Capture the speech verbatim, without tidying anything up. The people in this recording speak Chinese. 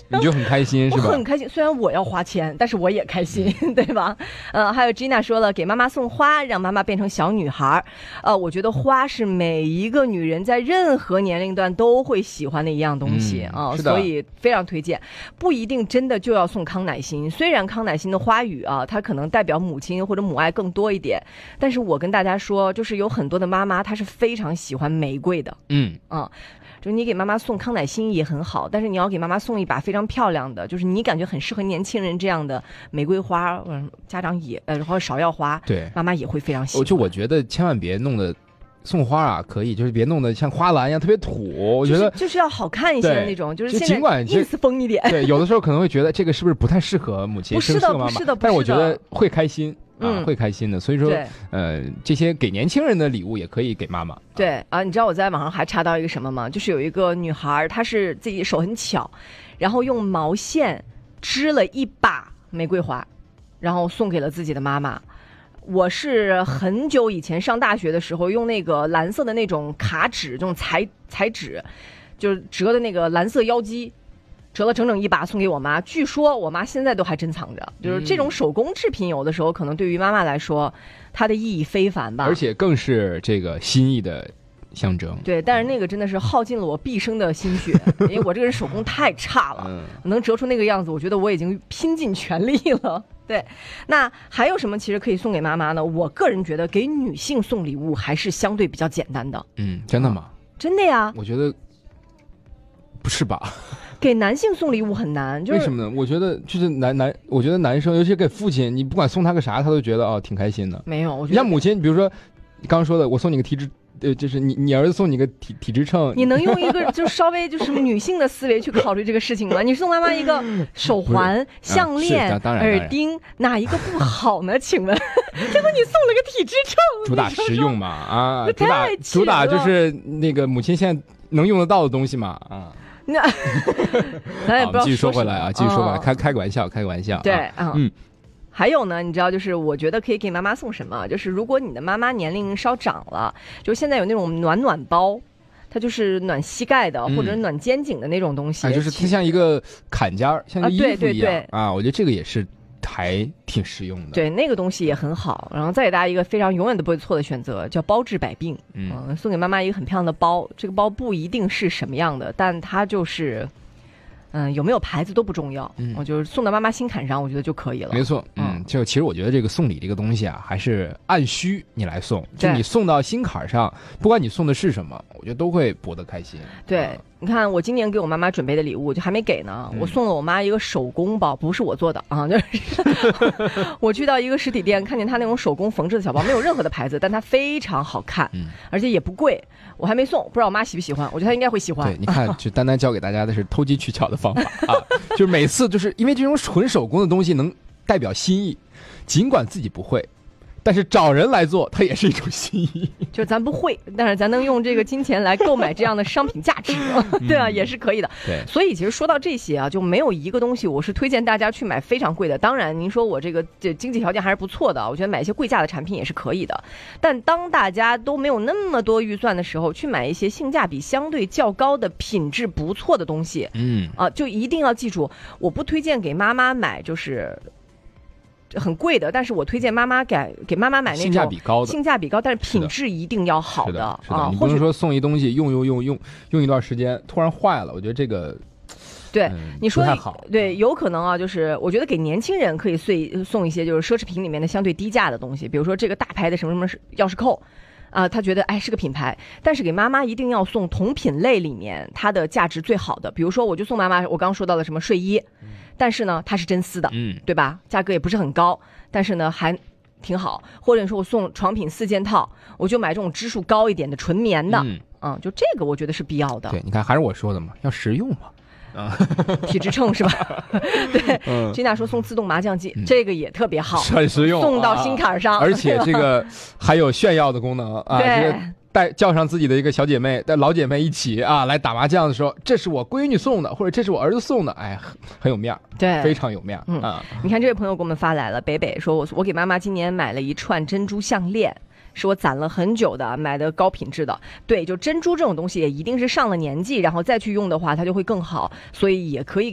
你就很开心是吧？ 我很开心，虽然我要花钱，但是我也开心，嗯、对吧？呃，还有 Gina 说了，给妈妈送花，让妈妈变成小女孩。呃，我觉得花是每一个女人在任何年龄段都会喜欢的一样东西啊、 嗯呃， 所以非常推荐。不一定真的就要送康乃馨，虽然康乃馨的花语啊，它可能代表母亲或者母爱更多一点，但是我跟大家说，就是有很多的妈妈她是非常喜欢玫瑰的， 嗯啊。就你给妈妈送康乃馨也很好，但是你要给妈妈送一把非常漂亮的，就是你感觉很适合年轻人这样的玫瑰花，嗯，家长也呃或者芍药花， 对， 妈妈也会非常喜欢。 就我觉得千万别弄得送花啊，可以，就是别弄得像花篮一样特别土。我觉得、 就是、就是要好看一些的那种，就是现在意思风一点。 对，有的时候可能会觉得这个是不是不太适合母亲， 不是的， 妈妈不是的， 但是我觉得会开心。啊、 嗯， 会开心的，所以说，呃，这些给年轻人的礼物也可以给妈妈。 对啊，你知道我在网上还查到一个什么吗？就是有一个女孩，她是自己手很巧，然后用毛线织了一把玫瑰花，然后送给了自己的妈妈。我是很久以前上大学的时候，用那个蓝色的那种卡纸，这种彩彩纸，就是折的那个蓝色腰肌。折了整整一把送给我妈，据说我妈现在都还珍藏着。就是这种手工制品，有的时候可能对于妈妈来说，它的意义非凡吧。 而且更是这个心意的象征。 对，但是那个真的是耗尽了我毕生的心血，因为我这个人手工太差了，嗯、能折出那个样子，我觉得我已经拼尽全力了。对，那还有什么其实可以送给妈妈呢？我个人觉得给女性送礼物还是相对比较简单的。 嗯，真的吗？ 真的呀。 我觉得不是吧？ 给男性送礼物很难，就是为什么呢？我觉得就是男男，我觉得男生，尤其给父亲，你不管送他个啥，他都觉得哦挺开心的。 没有，我觉得像母亲，比如说你刚刚说的，我送你个体脂，呃，就是你你儿子送你个体体脂秤， 你能用一个就稍微就是女性的思维去考虑这个事情吗？你送妈妈一个手环、项链、 啊、 耳钉，哪一个不好呢？请问，结果你送了个体脂秤， 主打实用嘛啊，主打主打就是那个母亲现在能用得到的东西嘛啊。 那咱也不知道。 继续说回来啊，继续说回来， 嗯、 开开个玩笑，开个玩笑。 对， 嗯。嗯还有呢，你知道，就是我觉得可以给妈妈送什么？就是如果你的妈妈年龄稍长了，就现在有那种暖暖包，它就是暖膝盖的、嗯、或者暖肩颈的那种东西， 啊、就是它像一个坎肩儿，像一个衣服一样、啊、 对对对啊，我觉得这个也是还挺实用的。 对，那个东西也很好。然后再给大家一个非常永远都不会错的选择，叫包治百病。嗯、呃，送给妈妈一个很漂亮的包，这个包不一定是什么样的，但它就是。嗯，有没有牌子都不重要，嗯，我就是送到妈妈心坎上，我觉得就可以了。 没错，嗯，就其实我觉得这个送礼这个东西啊，还是按需你来送，就你送到心坎上，不管你送的是什么，我觉得都会博得开心。 对，嗯、你看我今年给我妈妈准备的礼物就还没给呢，嗯、我送了我妈一个手工包，不是我做的啊，就是我去到一个实体店，看见她那种手工缝制的小包，没有任何的牌子，但它非常好看，嗯，而且也不贵。我还没送，不知道我妈喜不喜欢，我觉得她应该会喜欢。 对，你看，就丹丹教给大家的是投机取巧的方法啊，就是每次就是因为这种纯手工的东西能代表心意，尽管自己不会，但是找人来做，它也是一种心意。 就是咱不会，但是咱能用这个金钱来购买这样的商品价值，对啊，也是可以的。 对， 所以其实说到这些啊，就没有一个东西我是推荐大家去买非常贵的。当然，您说我这个这经济条件还是不错的，我觉得买一些贵价的产品也是可以的。但当大家都没有那么多预算的时候，去买一些性价比相对较高的、品质不错的东西，嗯啊，就一定要记住，我不推荐给妈妈买，就是。很贵的，但是我推荐妈妈给给妈妈买那种性价比高的， 性价比高，但是品质一定要好的啊！你不能说送一东西用用用用用一段时间突然坏了，我觉得这个对、 嗯、 你说不太好。 对，有可能啊，就是我觉得给年轻人可以送送一些就是奢侈品里面的相对低价的东西，比如说这个大牌的什么什么钥匙扣。啊，他觉得哎是个品牌，但是给妈妈一定要送同品类里面它的价值最好的，比如说我就送妈妈我刚刚说到的什么睡衣，嗯、但是呢它是真丝的，嗯，对吧？价格也不是很高，但是呢还挺好。或者说我送床品四件套，我就买这种支数高一点的纯棉的，嗯，嗯就这个我觉得是必要的。 对，你看还是我说的嘛，要实用嘛。 啊，体脂秤是吧？对，君娜、嗯、说送自动麻将机、嗯，这个也特别好， 很实用， 送到心坎上， 啊、而且这个还有炫耀的功能啊！ 对， 带叫上自己的一个小姐妹、带老姐妹一起啊来打麻将的时候，这是我闺女送的，或者这是我儿子送的，哎，很有面儿， 对， 非常有面儿、嗯、啊！ 你看这位朋友给我们发来了，北北说我我给妈妈今年买了一串珍珠项链。是我攒了很久的，买的高品质的。对，就珍珠这种东西也一定是上了年纪，然后再去用的话，它就会更好，所以也可以。